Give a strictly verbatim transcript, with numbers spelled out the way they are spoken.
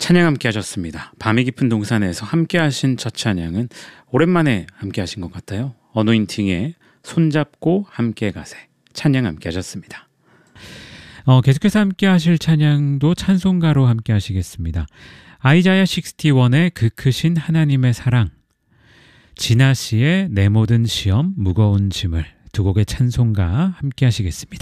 찬양 함께 하셨습니다. 밤이 깊은 동산에서 함께 하신 첫 찬양은 오랜만에 함께 하신 것 같아요. 어노인팅의 손잡고 함께 가세 찬양 함께 하셨습니다. 어, 계속해서 함께 하실 찬양도 찬송가로 함께 하시겠습니다. 아이자야 육십일의 그 크신 하나님의 사랑, 진아 씨의 내 모든 시험 무거운 짐을 두 곡의 찬송가 함께 하시겠습니다.